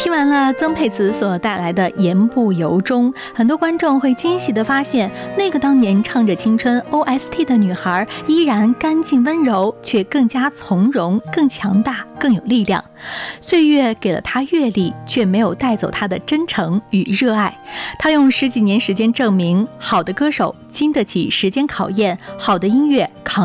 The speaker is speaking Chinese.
听完了曾沛慈所带来的言不由衷，很多观众会惊喜地发现，那个当年唱着青春 OST 的女孩依然干净温柔，却更加从容，更强大，更有力量。岁月给了她阅历，却没有带走她的真诚与热爱。她用10几年时间证明，好的歌手经得起时间考验，好的音乐扛